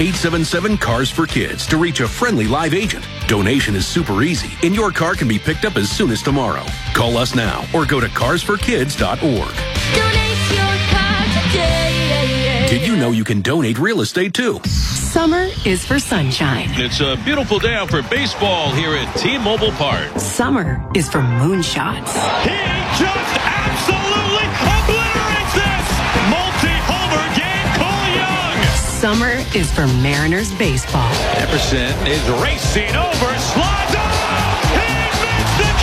877-CARS-FOR-KIDS to reach a friendly live agent. Donation is super easy, and your car can be picked up as soon as tomorrow. Call us now or go to carsforkids.org. Donate your car today. Did you know you can donate real estate too? Summer is for sunshine. It's a beautiful day out for baseball here at T-Mobile Park. Summer is for moonshots. He just absolutely obliterates this! Multi-homer game, Cole Young! Summer is for Mariners baseball. Epperson is racing over, slides off! He makes the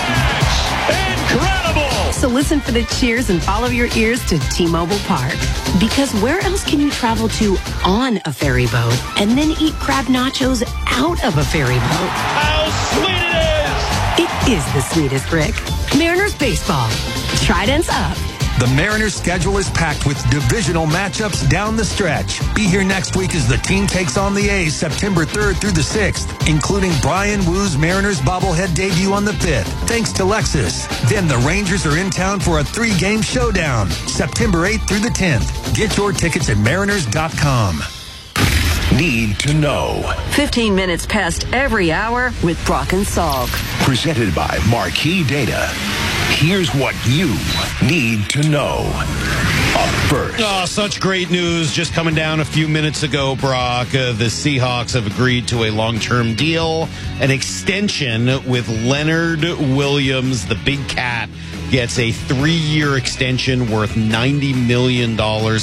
catch! Incredible! So listen for the cheers and follow your ears to T-Mobile Park. Because where else can you travel to on a ferry boat and then eat crab nachos out of a ferry boat? How sweet it is! It is the sweetest, Rick. Mariners baseball. Tridents up. The Mariners' schedule is packed with divisional matchups down the stretch. Be here next week as the team takes on the A's September 3rd through the 6th, including Brian Woo's Mariners bobblehead debut on the 5th, thanks to Lexus. Then the Rangers are in town for a 3-game showdown, September 8th through the 10th. Get your tickets at mariners.com. Need to know. 15 minutes past every hour with Brock and Salk. Presented by Marquee Data. Here's what you need to know. Up first. Oh, such great news just coming down a few minutes ago, Brock. The Seahawks have agreed to a long-term deal, an extension with Leonard Williams, the big cat. Gets a 3-year extension worth $90 million,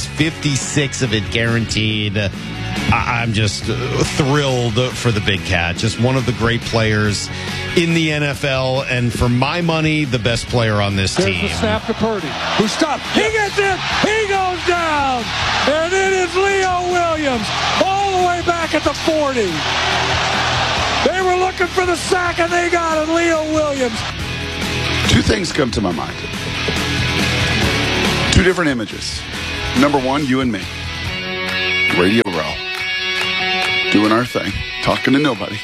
56 of it guaranteed. I'm just thrilled for the big cat. Just one of the great players in the NFL, and for my money, the best player on this team. There's the snap to Purdy, who stopped. He gets it. He goes down. And it is Leo Williams all the way back at the 40. They were looking for the sack, and they got it. Leo Williams. Two things come to my mind. Two different images. Number one, you and me. Radio row. Doing our thing. Talking to nobody.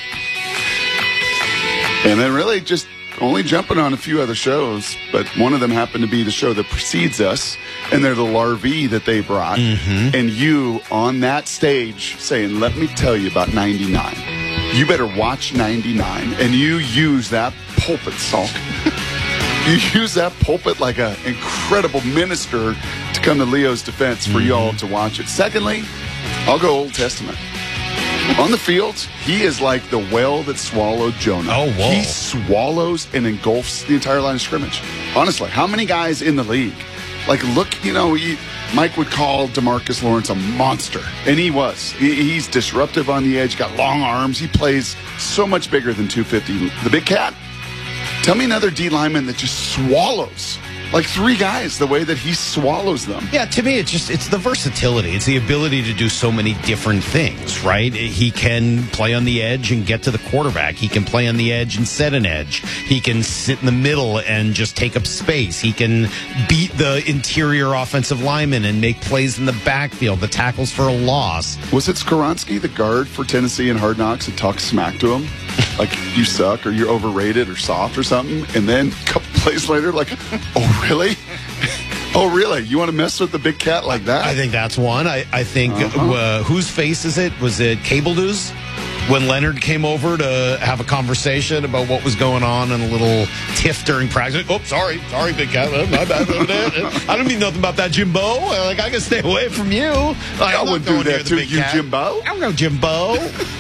And then really just only jumping on a few other shows, but one of them happened to be the show that precedes us, and they're the larvae that they brought. Mm-hmm. And you on that stage saying, let me tell you about 99. You better watch 99. And you use that pulpit, Salk. You use that pulpit like an incredible minister to come to Leo's defense for y'all to watch it. Secondly, I'll go Old Testament. On the field, he is like the whale that swallowed Jonah. Oh, whoa. He swallows and engulfs the entire line of scrimmage. Honestly, how many guys in the league? Like, look, Mike would call DeMarcus Lawrence a monster, and he was. He's disruptive on the edge, got long arms. He plays so much bigger than 250. The big cat. Tell me another D lineman that just swallows like 3 guys the way that he swallows them. Yeah, to me, it's the versatility. It's the ability to do so many different things, right? He can play on the edge and get to the quarterback. He can play on the edge and set an edge. He can sit in the middle and just take up space. He can beat the interior offensive lineman and make plays in the backfield, the tackles for a loss. Was it Skoronski, the guard for Tennessee in Hard Knocks, that talked smack to him? Like, you suck or you're overrated or soft or something? And then a couple plays later, like, oh, really? Oh, really? You want to mess with the big cat like that? I think that's one. I think, whose face is it? Was it Cable News? When Leonard came over to have a conversation about what was going on and a little tiff during practice. Oh, sorry, big cat. My bad. I don't mean nothing about that, Jimbo. Like, I can stay away from you. Like, I wouldn't do that to you, Jimbo. I don't know, Jimbo.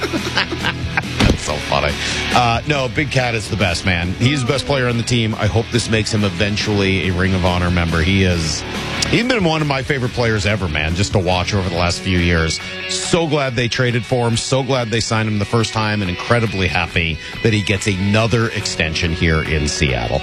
So funny. No, Big Cat is the best, man. He's the best player on the team. I hope this makes him eventually a Ring of Honor member. He's been one of my favorite players ever, man, just to watch over the last few years. So glad they traded for him. So glad they signed him the first time, and incredibly happy that he gets another extension here in Seattle.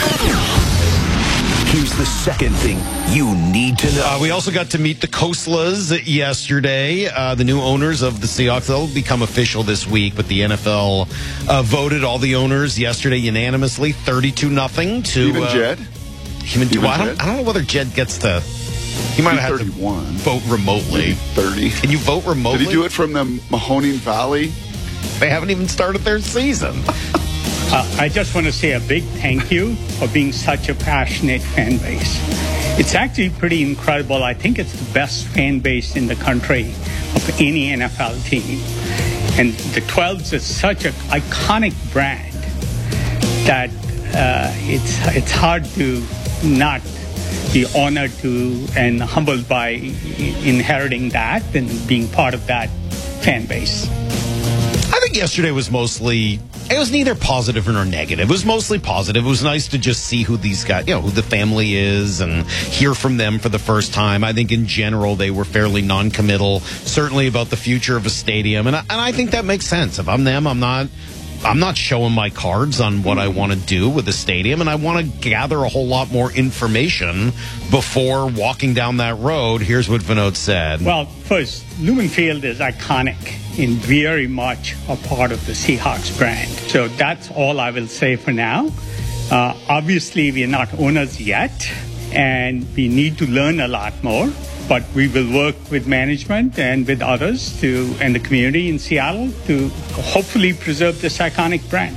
Here's the second thing you need to know. We also got to meet the Koslas yesterday, the new owners of the Seahawks. They'll become official this week, but the NFL voted all the owners yesterday unanimously, 32-0 to even Jed. I don't know whether Jed gets to. He might have had to vote remotely. 30. Can you vote remotely? Did he do it from the Mahoning Valley? They haven't even started their season. I just want to say a big thank you for being such a passionate fan base. It's actually pretty incredible. I think it's the best fan base in the country of any NFL team. And the 12s is such an iconic brand that it's hard to not be honored to and humbled by inheriting that and being part of that fan base. I think yesterday was mostly, it was neither positive nor negative. It was mostly positive. It was nice to just see who these guys, who the family is and hear from them for the first time. I think in general they were fairly non-committal, certainly about the future of a stadium. And I think that makes sense. If I'm them, I'm not showing my cards on what I want to do with the stadium, and I want to gather a whole lot more information before walking down that road. Here's what Vinod said. Well, first, Lumen Field is iconic and very much a part of the Seahawks brand. So that's all I will say for now. Obviously, we are not owners yet, and we need to learn a lot more. But we will work with management and with others and the community in Seattle to hopefully preserve this iconic brand.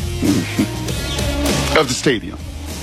Of the stadium.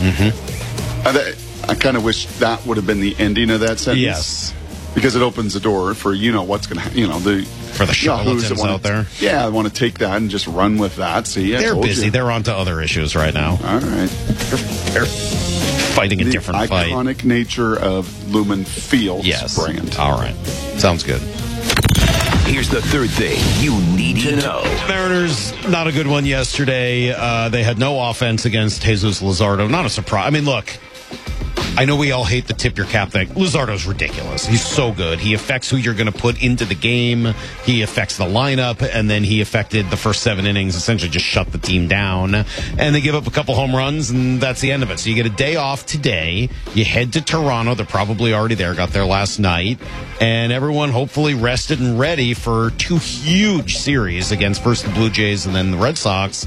I kind of wish that would have been the ending of that sentence. Yes. Because it opens the door for, what's going to happen, for the charlatans out there. Yeah, I want to take that and just run with that. See, they're busy. They're on to other issues right now. All right. They're fighting a different fight. The iconic nature of Lumen Field's brand. All right. Sounds good. Here's the third thing you need to know. Mariners, not a good one yesterday. They had no offense against Jesus Luzardo. Not a surprise. I mean, look, I know we all hate the tip your cap thing. Luzardo's ridiculous. He's so good. He affects who you're going to put into the game. He affects the lineup, and then he affected the first 7 innings, essentially just shut the team down. And they give up a couple home runs, and that's the end of it. So you get a day off today. You head to Toronto. They're probably already there. Got there last night. And everyone hopefully rested and ready for 2 huge series against first the Blue Jays and then the Red Sox.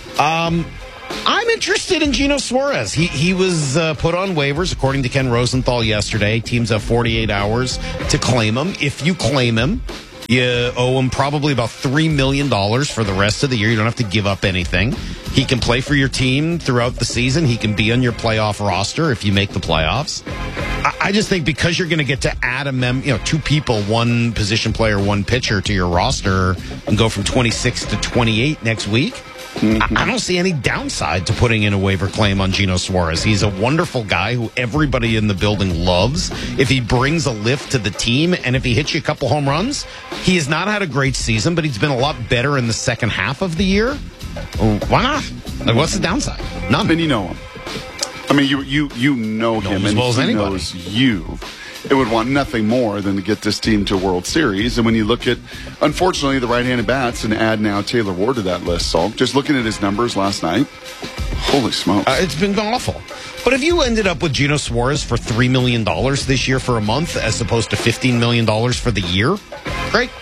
I'm interested in Gino Suarez. He was put on waivers, according to Ken Rosenthal yesterday. Teams have 48 hours to claim him. If you claim him, you owe him probably about $3 million for the rest of the year. You don't have to give up anything. He can play for your team throughout the season. He can be on your playoff roster if you make the playoffs. I just think because you're going to get to add 2 people, 1 position player, 1 pitcher to your roster and go from 26 to 28 next week, I don't see any downside to putting in a waiver claim on Gino Suarez. He's a wonderful guy who everybody in the building loves. If he brings a lift to the team and if he hits you a couple home runs, he has not had a great season, but he's been a lot better in the second half of the year. Why not? Like, what's the downside? None. And you know him. I mean, you know him as well as anybody. He knows you. It would want nothing more than to get this team to a World Series. And when you look at, unfortunately, the right-handed bats and add now Taylor Ward to that list, so just looking at his numbers last night, holy smokes. It's been awful. But if you ended up with Gino Suarez for $3 million this year for a month as opposed to $15 million for the year, great.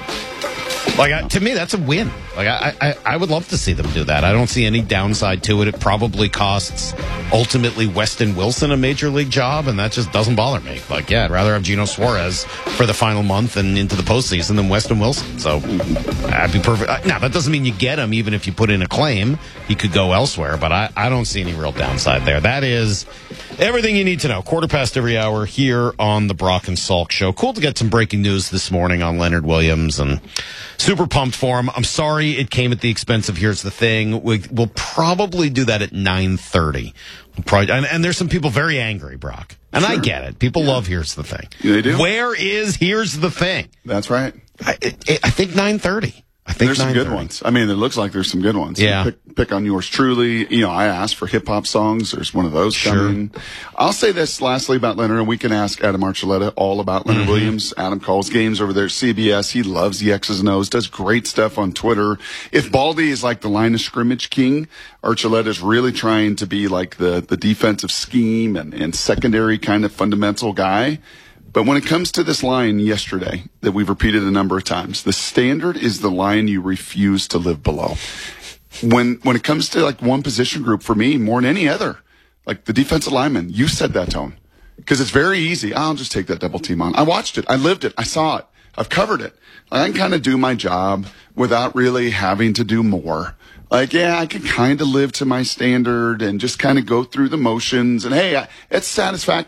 To me, that's a win. I would love to see them do that. I don't see any downside to it. It probably costs, ultimately, Weston Wilson a major league job, and that just doesn't bother me. I'd rather have Gino Suarez for the final month and into the postseason than Weston Wilson. So, I'd be perfect. Now, that doesn't mean you get him, even if you put in a claim. He could go elsewhere, but I don't see any real downside there. That is everything you need to know. 1/4 every hour here on the Brock and Salk Show. Cool to get some breaking news this morning on Leonard Williams, and super pumped for him. I'm sorry it came at the expense of Here's the Thing. We'll probably do that at 9:30. And there's some people very angry, Brock. And sure. I get it. People love Here's the Thing. Yeah, they do. Where is Here's the Thing? That's right. I think 9:30. I think there's some good ones. I mean, it looks like there's some good ones. Yeah. Pick on yours truly. I asked for hip hop songs. There's one of those coming. I'll say this lastly about Leonard, and we can ask Adam Archuleta all about Leonard Williams. Adam calls games over there at CBS. He loves the X's and O's, does great stuff on Twitter. If Baldy is like the line of scrimmage king, Archuleta is really trying to be like the defensive scheme and secondary kind of fundamental guy. But when it comes to this line yesterday that we've repeated a number of times, the standard is the line you refuse to live below. When it comes to like one position group for me, more than any other, like the defensive lineman, you set that tone. Because it's very easy. I'll just take that double team on. I watched it. I lived it. I saw it. I've covered it. I can kind of do my job without really having to do more. I can kind of live to my standard and just kind of go through the motions. And hey, it's satisfactory.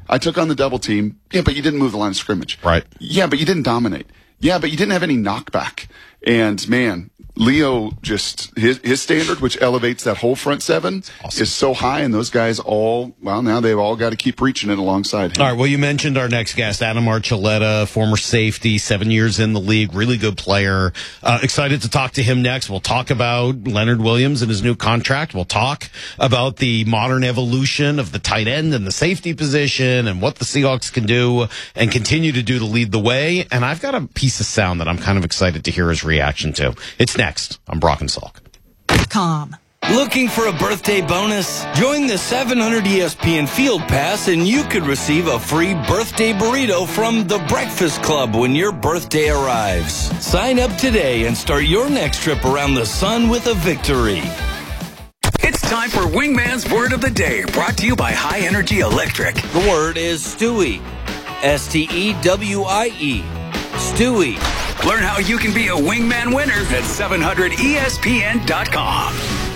I took on the double team. Yeah, but you didn't move the line of scrimmage. Right. Yeah, but you didn't dominate. Yeah, but you didn't have any knockback. And man, Leo just his standard, which elevates that whole front seven, is so high, and those guys now they've all got to keep reaching it alongside him. All right, well, you mentioned our next guest, Adam Archuleta, former safety, 7 years in the league, really good player. Excited to talk to him next. We'll talk about Leonard Williams and his new contract. We'll talk about the modern evolution of the tight end and the safety position and what the Seahawks can do and continue to do to lead the way. And I've got a piece of sound that I'm kind of excited to hear his reaction to. It's next on Brock and Salk. Looking for a birthday bonus? Join the 700 ESPN Field Pass and you could receive a free birthday burrito from The Breakfast Club when your birthday arrives. Sign up today and start your next trip around the sun with a victory. It's time for Wingman's Word of the Day, brought to you by High Energy Electric. The word is Stewie. S-T-E-W-I-E. Stewie. Learn how you can be a Wingman winner at 700ESPN.com.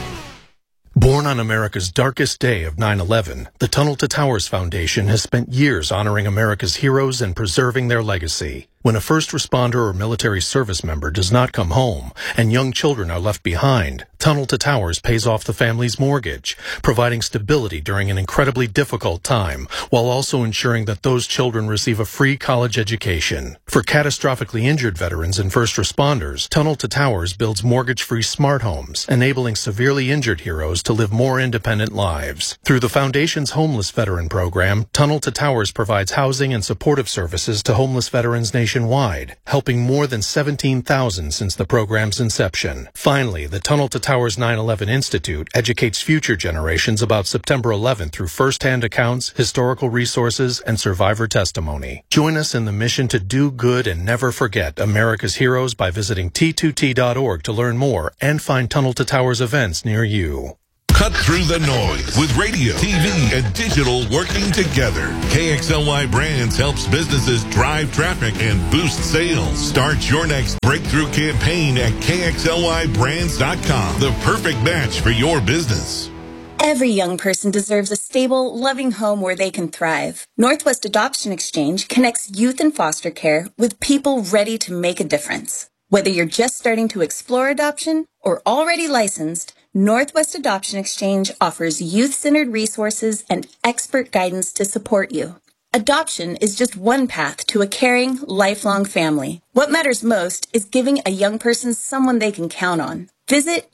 Born on America's darkest day of 9/11, the Tunnel to Towers Foundation has spent years honoring America's heroes and preserving their legacy. When a first responder or military service member does not come home and young children are left behind, Tunnel to Towers pays off the family's mortgage, providing stability during an incredibly difficult time, while also ensuring that those children receive a free college education. For catastrophically injured veterans and first responders, Tunnel to Towers builds mortgage-free smart homes, enabling severely injured heroes to live more independent lives. Through the Foundation's Homeless Veteran Program, Tunnel to Towers provides housing and supportive services to homeless veterans nationwide, helping more than 17,000 since the program's inception. Finally, the Tunnel to Towers 9/11 Institute educates future generations about September 11th through first-hand accounts, historical resources, and survivor testimony. Join us in the mission to do good and never forget America's heroes by visiting T2T.org to learn more and find Tunnel to Towers events near you. Cut through the noise with radio, TV, and digital working together. KXLY Brands helps businesses drive traffic and boost sales. Start your next breakthrough campaign at KXLYBrands.com. The perfect match for your business. Every young person deserves a stable, loving home where they can thrive. Northwest Adoption Exchange connects youth in foster care with people ready to make a difference. Whether you're just starting to explore adoption or already licensed, Northwest Adoption Exchange offers youth-centered resources and expert guidance to support you. Adoption is just one path to a caring, lifelong family. What matters most is giving a young person someone they can count on. Visit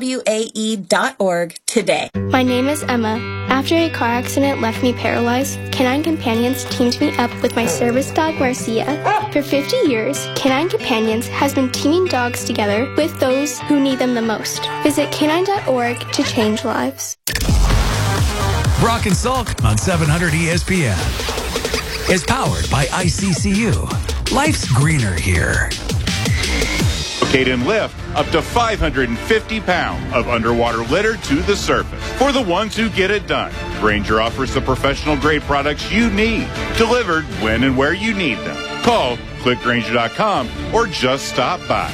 NWAE.org today. My name is Emma. After a car accident left me paralyzed, Canine Companions teamed me up with my service dog, Marcia. For 50 years, Canine Companions has been teaming dogs together with those who need them the most. Visit canine.org to change lives. Brock and Salk on 700 ESPN is powered by ICCU. Life's greener here. Locate and lift up to 550 pounds of underwater litter to the surface. For the ones who get it done, Grainger offers the professional-grade products you need, delivered when and where you need them. Call, click Grainger.com, or just stop by.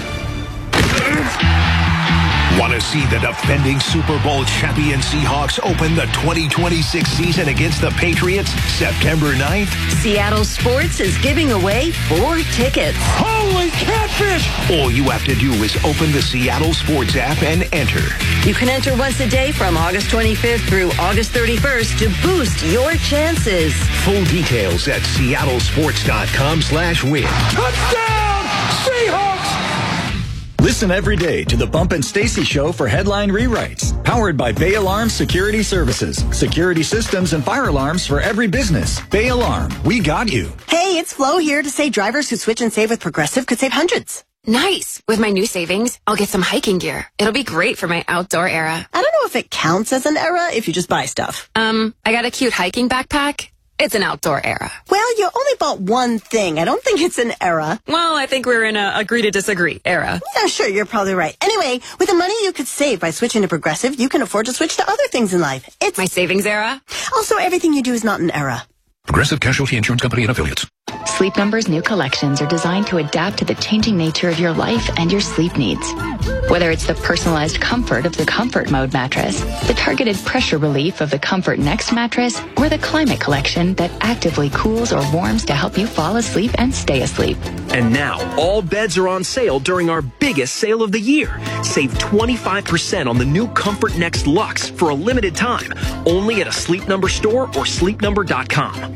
Want to see the defending Super Bowl champion Seahawks open the 2026 season against the Patriots September 9th? Seattle Sports is giving away 4 tickets. Holy catfish! All you have to do is open the Seattle Sports app and enter. You can enter once a day from August 25th through August 31st to boost your chances. Full details at seattlesports.com/win. Touchdown, Seahawks! Listen every day to the Bump and Stacy Show for headline rewrites. Powered by Bay Alarm Security Services. Security systems and fire alarms for every business. Bay Alarm, we got you. Hey, it's Flo here to say drivers who switch and save with Progressive could save hundreds. Nice. With my new savings, I'll get some hiking gear. It'll be great for my outdoor era. I don't know if it counts as an era if you just buy stuff. I got a cute hiking backpack. It's an outdoor era. Well, you only bought one thing. I don't think it's an era. Well, I think we're in a agree to disagree era. Yeah, sure, you're probably right. Anyway, with the money you could save by switching to Progressive, you can afford to switch to other things in life. It's my savings era. Also, everything you do is not an era. Progressive Casualty Insurance Company and Affiliates. Sleep Number's new collections are designed to adapt to the changing nature of your life and your sleep needs. Whether it's the personalized comfort of the Comfort Mode mattress, the targeted pressure relief of the Comfort Next mattress, or the Climate Collection that actively cools or warms to help you fall asleep and stay asleep. And now, all beds are on sale during our biggest sale of the year. Save 25% on the new Comfort Next Luxe for a limited time, only at a Sleep Number store or sleepnumber.com.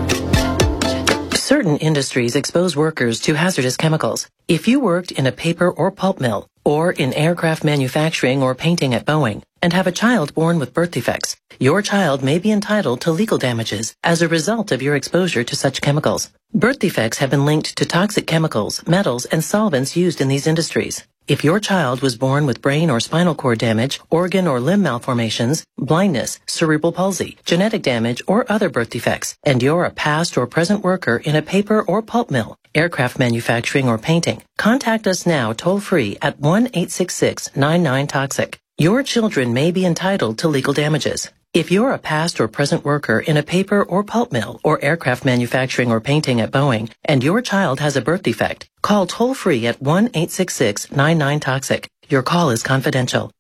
Certain industries expose workers to hazardous chemicals. If you worked in a paper or pulp mill, or in aircraft manufacturing or painting at Boeing, and have a child born with birth defects, your child may be entitled to legal damages as a result of your exposure to such chemicals. Birth defects have been linked to toxic chemicals, metals, and solvents used in these industries. If your child was born with brain or spinal cord damage, organ or limb malformations, blindness, cerebral palsy, genetic damage, or other birth defects, and you're a past or present worker in a paper or pulp mill, aircraft manufacturing, or painting, contact us now toll-free at 1-866-99-TOXIC. Your children may be entitled to legal damages. If you're a past or present worker in a paper or pulp mill or aircraft manufacturing or painting at Boeing, and your child has a birth defect, call toll-free at 1-866-99-TOXIC. Your call is confidential.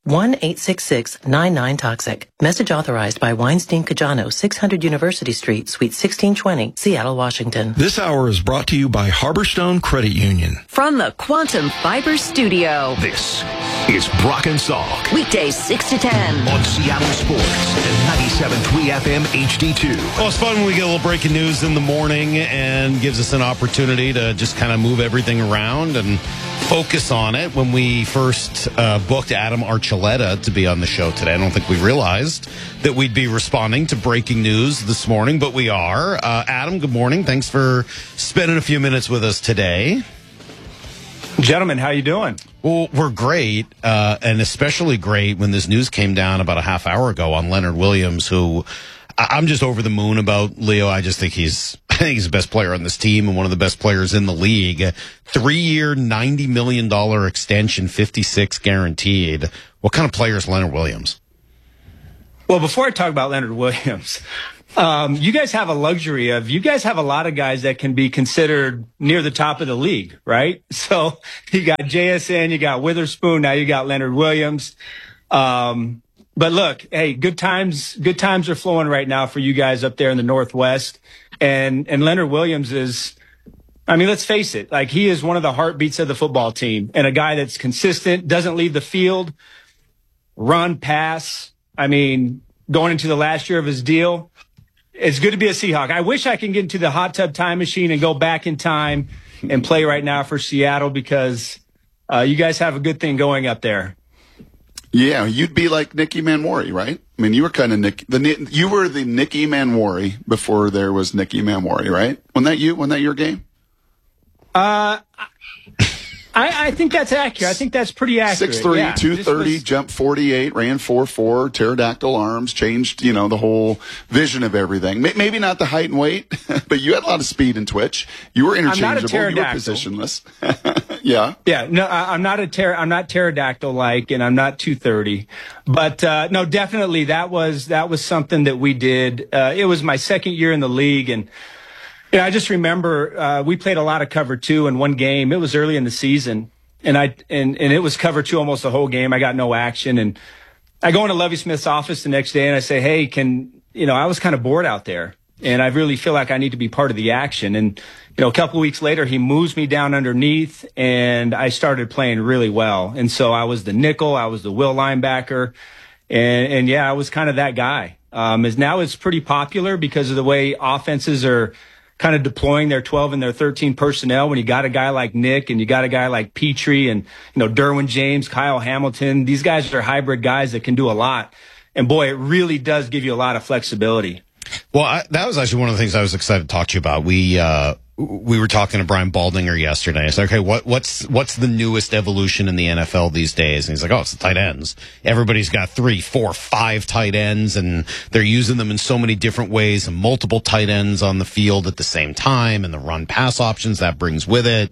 1-866-99-TOXIC. Message authorized by Weinstein Cajano, 600 University Street, Suite 1620, Seattle, Washington. This hour is brought to you by Harborstone Credit Union. From the Quantum Fiber Studio. This is Brock and Salk. Weekdays 6 to 10. On Seattle Sports and 97.3 FM HD2. Well, it's fun when we get a little breaking news in the morning and gives us an opportunity to just kind of move everything around and focus on it. When we first booked Adam Archuleta to be on the show today, I don't think we realized that we'd be responding to breaking news this morning, but we are. Adam, good morning. Thanks for spending a few minutes with us today. Gentlemen, how you doing? Well, we're great, and especially great when this news came down about a half hour ago on Leonard Williams, who I'm just over the moon about. Leo, I think he's the best player on this team and one of the best players in the league. 3-year, $90 million extension, 56 guaranteed. What kind of player is Leonard Williams? Well, before I talk about Leonard Williams, you guys have a luxury of, you guys have a lot of guys that can be considered near the top of the league, right? So you got JSN, you got Witherspoon, now you got Leonard Williams. But look, hey, good times are flowing right now for you guys up there in the Northwest. And Leonard Williams is, I mean, let's face it, like, he is one of the heartbeats of the football team, and a guy that's consistent, doesn't leave the field, run, pass. I mean, going into the last year of his deal, it's good to be a Seahawk. I wish I could get into the hot tub time machine and go back in time and play right now for Seattle, because you guys have a good thing going up there. Yeah, you'd be like Nicky Manwari, right? I mean, you were kind of you were the Nicky Manwari before there was Nicky Manwari, right? Wasn't that you? Wasn't that your game? I think that's accurate. I think that's pretty accurate. 6'3", yeah, 230, jumped 48, ran 4.4, pterodactyl arms, changed, the whole vision of everything. Maybe not the height and weight, but you had a lot of speed and twitch. You were interchangeable. You were positionless. Yeah. Yeah. No, I'm not pterodactyl-like, and I'm not 230. But no, definitely that was something that we did. It was my second year in the league, and I just remember we played a lot of cover 2 in one game. It was early in the season, and it was cover 2 almost the whole game. I got no action, and I go into Lovie Smith's office the next day, and I say, hey, I was kind of bored out there, and I really feel like I need to be part of the action. And a couple of weeks later, he moves me down underneath, and I started playing really well. And so I was the nickel, I was the will linebacker, and yeah, I was kind of that guy. As now it's pretty popular because of the way offenses are kind of deploying their 12 and their 13 personnel. When you got a guy like Nick and you got a guy like Petrie and, Derwin James, Kyle Hamilton, these guys are hybrid guys that can do a lot. And boy, it really does give you a lot of flexibility. Well, that was actually one of the things I was excited to talk to you about. We were talking to Brian Baldinger yesterday. I said, okay, what's the newest evolution in the NFL these days? And he's like, it's the tight ends. Everybody's got 3, 4, 5 tight ends, and they're using them in so many different ways, and multiple tight ends on the field at the same time, and the run pass options that brings with it.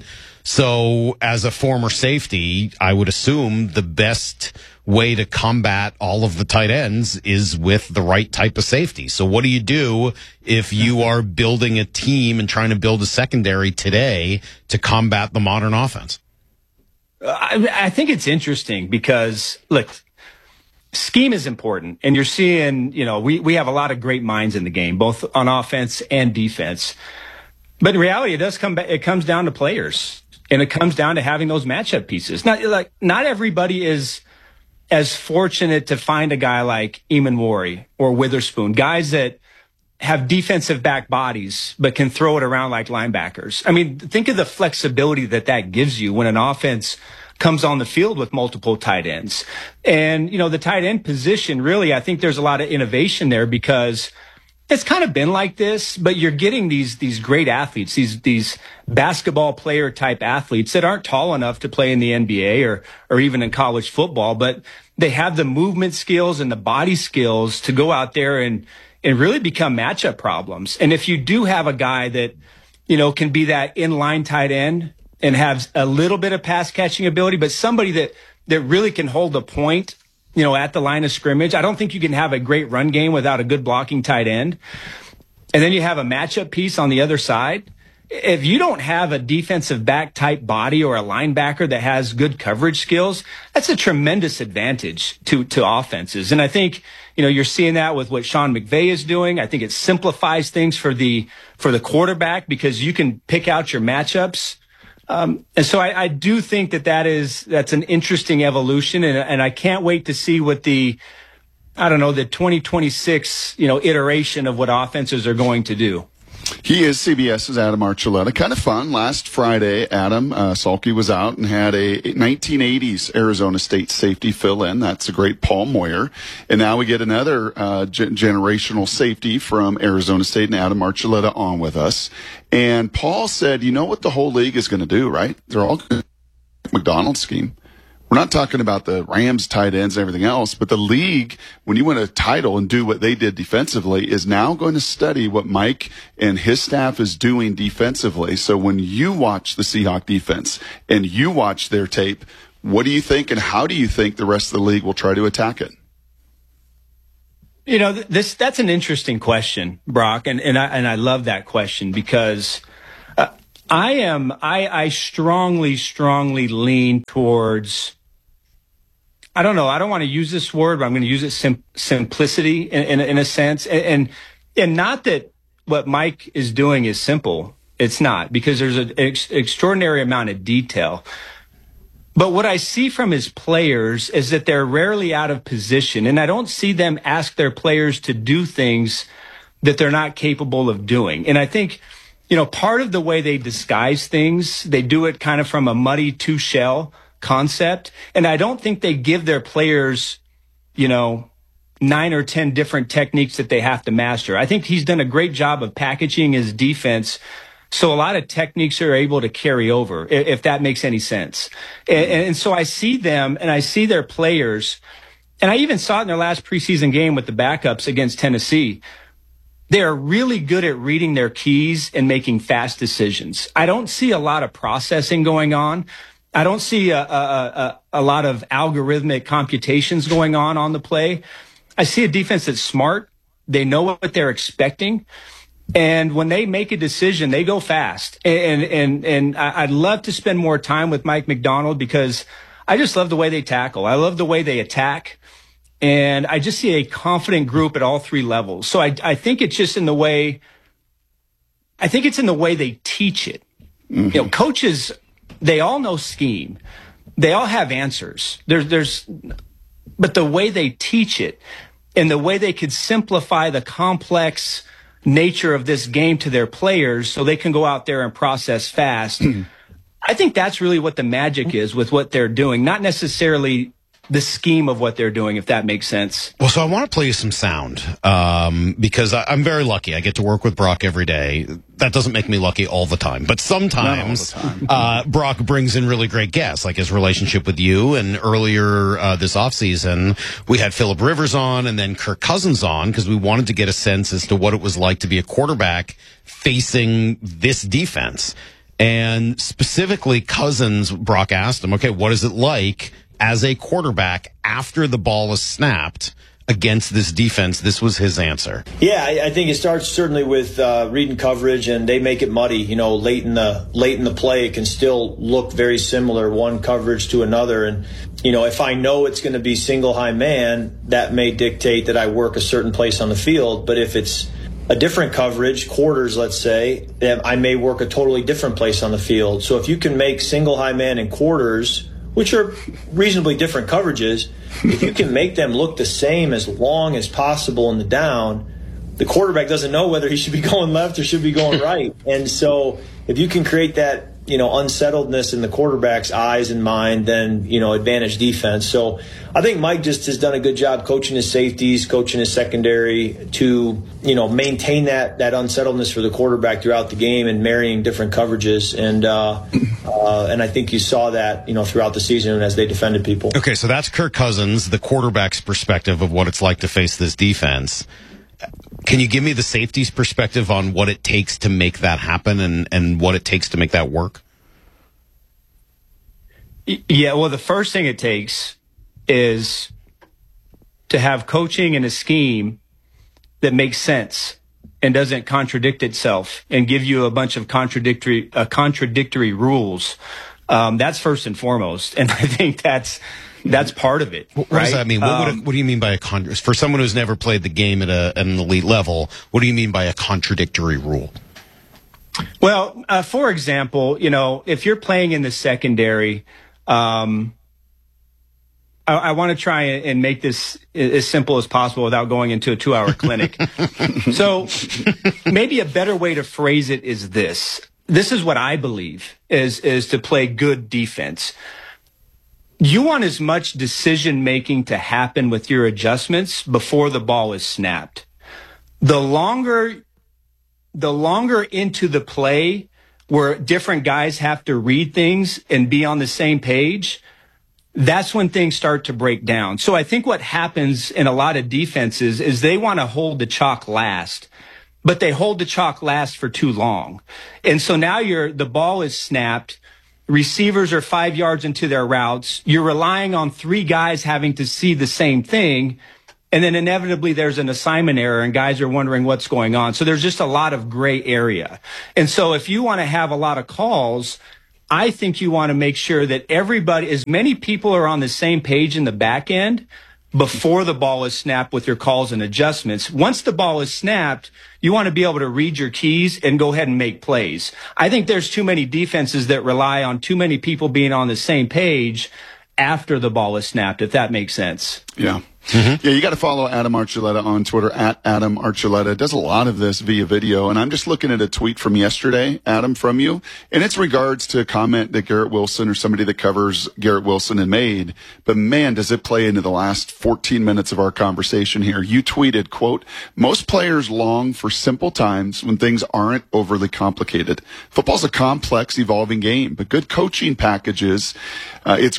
So as a former safety, I would assume the best way to combat all of the tight ends is with the right type of safety. So what do you do if you are building a team and trying to build a secondary today to combat the modern offense? I think it's interesting because, look, scheme is important. And you're seeing, we have a lot of great minds in the game, both on offense and defense. But in reality, it comes down to players. And it comes down to having those matchup pieces. Not everybody is as fortunate to find a guy like Eamon or Witherspoon, guys that have defensive back bodies, but can throw it around like linebackers. I mean, think of the flexibility that gives you when an offense comes on the field with multiple tight ends. And, the tight end position, really, I think there's a lot of innovation there because it's kind of been like this, but you're getting these great athletes, these basketball player type athletes that aren't tall enough to play in the NBA or even in college football, but they have the movement skills and the body skills to go out there and really become matchup problems. And if you do have a guy that, can be that inline tight end and have a little bit of pass catching ability, but somebody that really can hold the point, at the line of scrimmage. I don't think you can have a great run game without a good blocking tight end. And then you have a matchup piece on the other side. If you don't have a defensive back type body or a linebacker that has good coverage skills, that's a tremendous advantage to offenses. And I think, you're seeing that with what Sean McVay is doing. I think it simplifies things for the quarterback because you can pick out your matchups. And so I do think that's an interesting evolution, and I can't wait to see what the 2026, iteration of what offenses are going to do. He is CBS's Adam Archuleta. Kind of fun. Last Friday, Adam Salke was out and had a 1980s Arizona State safety fill in. That's a great Paul Moyer. And now we get another generational safety from Arizona State and Adam Archuleta on with us. And Paul said, you know what the whole league is going to do, right? They're all going to McDonald's scheme. We're not talking about the Rams tight ends and everything else, but the league, when you win a title and do what they did defensively, is now going to study what Mike and his staff is doing defensively. So when you watch the Seahawk defense and you watch their tape, what do you think and how do you think the rest of the league will try to attack it? That's an interesting question, Brock, and I love that question because I strongly lean towards, I don't know, I don't want to use this word, but I'm going to use it simplicity in a sense. And not that what Mike is doing is simple. It's not, because there's an extraordinary amount of detail. But what I see from his players is that they're rarely out of position. And I don't see them ask their players to do things that they're not capable of doing. And I think, part of the way they disguise things, they do it kind of from a muddy two-shell concept. And I don't think they give their players, 9 or 10 different techniques that they have to master. I think he's done a great job of packaging his defense so a lot of techniques are able to carry over, if that makes any sense. And so I see them and I see their players, and I even saw it in their last preseason game with the backups against Tennessee. They are really good at reading their keys and making fast decisions. I don't see a lot of processing going on. I don't see a lot of algorithmic computations going on the play. I see a defense that's smart. They know what they're expecting. And when they make a decision, they go fast. And I'd love to spend more time with Mike Macdonald because I just love the way they tackle. I love the way they attack. And I just see a confident group at all three levels. So I think it's just in the way, they teach it. Mm-hmm. Coaches, they all know scheme. They all have answers. But the way they teach it and the way they could simplify the complex nature of this game to their players so they can go out there and process fast. I think that's really what the magic is with what they're doing, not necessarily the scheme of what they're doing, if that makes sense. Well, so I want to play you some sound because I'm very lucky. I get to work with Brock every day. That doesn't make me lucky all the time, but sometimes Brock brings in really great guests, like his relationship with you. And earlier this offseason, we had Phillip Rivers on and then Kirk Cousins on because we wanted to get a sense as to what it was like to be a quarterback facing this defense. And specifically, Cousins, Brock asked him, okay, what is it like as a quarterback after the ball is snapped against this defense? This was his answer. Yeah, I think it starts certainly with reading coverage, and they make it muddy. You know, late in the play, it can still look very similar, one coverage to another. And you know, if I know it's going to be single high man, that may dictate that I work a certain place on the field. But if it's a different coverage, quarters, let's say, I may work a totally different place on the field. So if you can make single high man and quarters, which are reasonably different coverages, if you can make them look the same as long as possible in the down, the quarterback doesn't know whether he should be going left or should be going right. And so if you can create that, you know, unsettledness in the quarterback's eyes and mind, then, you know, advantage defense. So I think Mike just has done a good job coaching his safeties, coaching his secondary to, you know, maintain that unsettledness for the quarterback throughout the game and marrying different coverages. And I think you saw that, you know, throughout the season as they defended people. Okay, so that's Kirk Cousins, the quarterback's perspective of what it's like to face this defense. Can you give me the safety's perspective on what it takes to make that happen and what it takes to make that work? Yeah, well, the first thing it takes is to have coaching and a scheme that makes sense and doesn't contradict itself and give you a bunch of contradictory rules. That's first and foremost, and I think that's part of it. What does that mean? What do you mean by for someone who's never played the game at an elite level? What do you mean by a contradictory rule? Well, for example, you know, if you're playing in the secondary, I want to try and make this as simple as possible without going into a 2-hour clinic. So maybe a better way to phrase it is this. This is what I believe is to play good defense. You want as much decision-making to happen with your adjustments before the ball is snapped. The longer into the play where different guys have to read things and be on the same page, that's when things start to break down. So I think what happens in a lot of defenses is they want to hold the chalk last, but they hold the chalk last for too long. And so now the ball is snapped. Receivers are 5 yards into their routes. You're relying on 3 guys having to see the same thing. And then inevitably there's an assignment error and guys are wondering what's going on. So there's just a lot of gray area. And so if you want to have a lot of calls, I think you want to make sure that everybody, as many people are on the same page in the back end before the ball is snapped with your calls and adjustments. Once the ball is snapped, you want to be able to read your keys and go ahead and make plays. I think there's too many defenses that rely on too many people being on the same page after the ball is snapped, if that makes sense. Yeah. Mm-hmm. Yeah, you got to follow Adam Archuleta on Twitter, at Adam Archuleta. Does a lot of this via video. And I'm just looking at a tweet from yesterday, Adam, from you. And it's regards to a comment that Garrett Wilson or somebody that covers Garrett Wilson had made. But man, does it play into the last 14 minutes of our conversation here. You tweeted, quote, "Most players long for simple times when things aren't overly complicated. Football's a complex, evolving game, but good coaching packages, it's